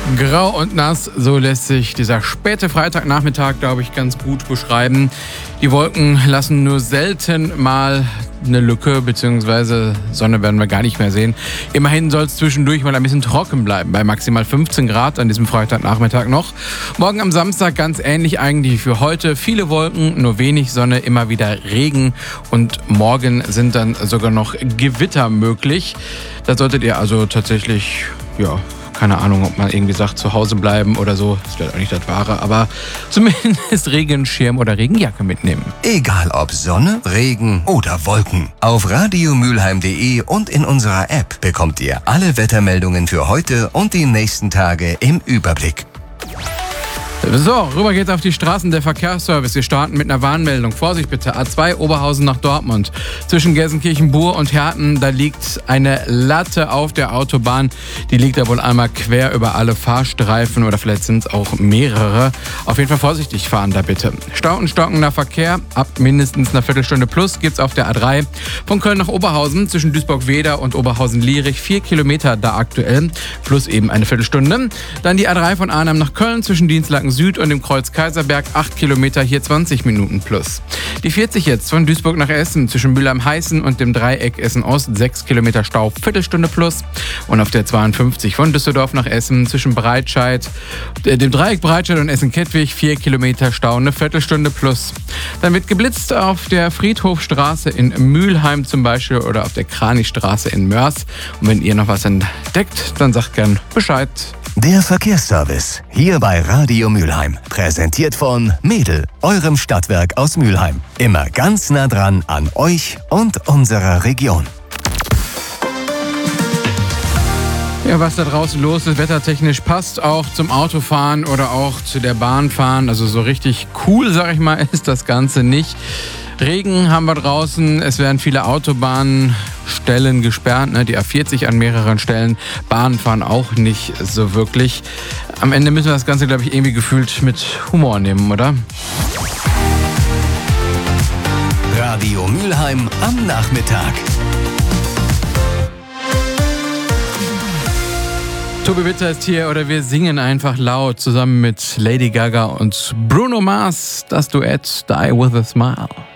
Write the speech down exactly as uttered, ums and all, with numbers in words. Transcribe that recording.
Grau und nass, so lässt sich dieser späte Freitagnachmittag, glaube ich, ganz gut beschreiben. Die Wolken lassen nur selten mal eine Lücke, beziehungsweise Sonne werden wir gar nicht mehr sehen. Immerhin soll es zwischendurch mal ein bisschen trocken bleiben, bei maximal fünfzehn Grad an diesem Freitagnachmittag noch. Morgen am Samstag ganz ähnlich eigentlich wie für heute. Viele Wolken, nur wenig Sonne, immer wieder Regen und morgen sind dann sogar noch Gewitter möglich. Da solltet ihr also tatsächlich, ja, keine Ahnung, ob man irgendwie sagt, zu Hause bleiben oder so. Das wäre auch nicht das Wahre, aber zumindest Regenschirm oder Regenjacke mitnehmen. Egal ob Sonne, Regen oder Wolken. Auf radio mülheim punkt de und in unserer App bekommt ihr alle Wettermeldungen für heute und die nächsten Tage im Überblick. So, rüber geht's auf die Straßen, der Verkehrsservice. Wir starten mit einer Warnmeldung. Vorsicht bitte, A zwei Oberhausen nach Dortmund. Zwischen Gelsenkirchen-Bur und Herten, da liegt eine Latte auf der Autobahn. Die liegt da wohl einmal quer über alle Fahrstreifen oder vielleicht sind es auch mehrere. Auf jeden Fall vorsichtig fahren da bitte. Stau und stockender Verkehr, ab mindestens einer Viertelstunde plus gibt's auf der A drei. Von Köln nach Oberhausen, zwischen Duisburg-Weder und Oberhausen-Lierich, vier Kilometer da aktuell, plus eben eine Viertelstunde. Dann die A drei von Arnhem nach Köln, zwischen Dienstlaken Süd und dem Kreuz Kaiserberg, acht Kilometer, hier zwanzig Minuten plus. Die vierzig jetzt von Duisburg nach Essen, zwischen Mülheim-Heißen und dem Dreieck Essen-Ost, sechs Kilometer Stau, Viertelstunde plus. Und auf der zweiundfünfzig von Düsseldorf nach Essen, zwischen Breitscheid, dem Dreieck Breitscheid und Essen-Kettwig, vier Kilometer Stau, eine Viertelstunde plus. Dann wird geblitzt auf der Friedhofstraße in Mülheim zum Beispiel oder auf der Kranichstraße in Mörs. Und wenn ihr noch was entdeckt, dann sagt gern Bescheid. Der Verkehrsservice, hier bei Radio Mülheim. Präsentiert von Mädel, eurem Stadtwerk aus Mülheim. Immer ganz nah dran an euch und unserer Region. Ja, was da draußen los ist, wettertechnisch, passt auch zum Autofahren oder auch zu der Bahnfahren. Also so richtig cool, sag ich mal, ist das Ganze nicht. Regen haben wir draußen, es werden viele Autobahnstellen gesperrt, ne? Die A vierzig an mehreren Stellen, Bahnen fahren auch nicht so wirklich. Am Ende müssen wir das Ganze, glaube ich, irgendwie gefühlt mit Humor nehmen, oder? Radio Mülheim am Nachmittag. Tobi Witter ist hier oder wir singen einfach laut zusammen mit Lady Gaga und Bruno Mars, das Duett Die With A Smile.